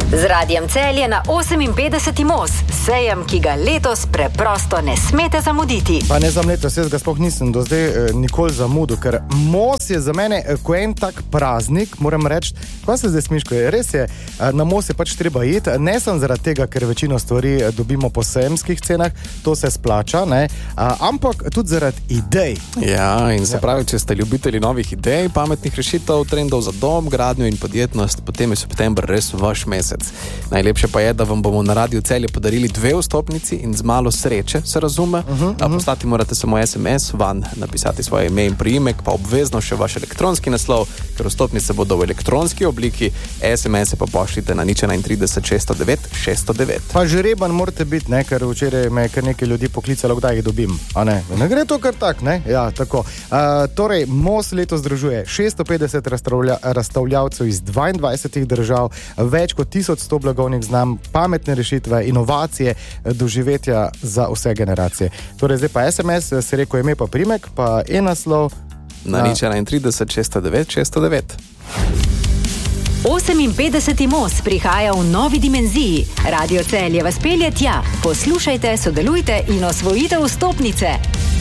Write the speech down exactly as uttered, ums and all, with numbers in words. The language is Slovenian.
Z Radiem Celje na oseminpetdeseti Most, sejem, ki ga letos preprosto ne smete zamuditi. Pa ne znam letos, jaz ga sploh nisem do zdaj eh, nikoli zamudil, ker Most je za mene eh, ko en tak praznik, moram reči, kaj se zdaj smiško je, res je, eh, na Most je pač treba iti, ne sem zaradi tega, ker večino stvari eh, dobimo po sejemskih cenah, to se splača, ne, eh, ampak tudi zaradi idej. Ja, in se pravi, če ste ljubitelji novih idej, pametnih rešitev, trendov za dom, gradnjo in podjetnost, potem je september res vaš mesec. Najlepše pa je, da vam bomo na Radiu Celje podarili dve vstopnici in z malo sreče, se razume. Uh-huh, uh-huh. Poslati morate samo es em es, van napisati svoje ime in priimek, pa obvezno še vaš elektronski naslov, ker vstopnice bodo v elektronski obliki, es em es pa pošljite na nič enaintrideset šeststo devet šeststo devet. Pa žreban morate biti, ne, ker včeraj me je kar nekaj ljudi poklicalo, kdaj jih dobim, a ne? Ne gre to kar tak, ne? Ja, tako. Uh, torej, Most letos združuje šeststo petdeset razstavlja, razstavljavcev iz dvaindvajsetih držav, več kot tisoč sto blagovnih znamk, pametne rešitve, inovacije, doživetja za vse generacije. Torej, zdaj pa es em es, se reko ime pa primek, pa e-naslov na, na nič enaintrideset šeststo devet šeststo devet. oseminpetdeseti Most prihaja v novi dimenziji. Radio Celje vas pelje tja. Poslušajte, sodelujte in osvojite vstopnice.